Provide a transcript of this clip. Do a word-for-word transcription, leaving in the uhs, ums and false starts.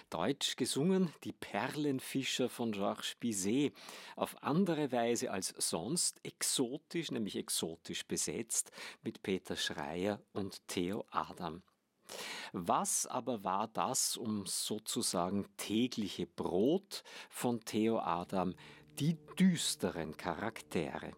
Deutsch gesungen, die Perlenfischer von Georges Bizet. Auf andere Weise als sonst, exotisch, nämlich exotisch besetzt, mit Peter Schreier und Theo Adam. Was aber war das um sozusagen tägliche Brot von Theo Adam? Die düsteren Charaktere.